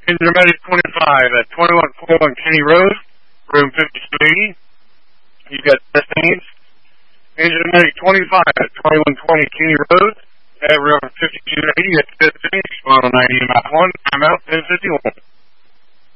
Engine Medic 25 at 2141 Kenny Road, room 5280. You've got test names. Engine Medic 25 at 2120 Kenny Road, at room 5280. That's test names. Respond on 90 map 1. I'm out 1051.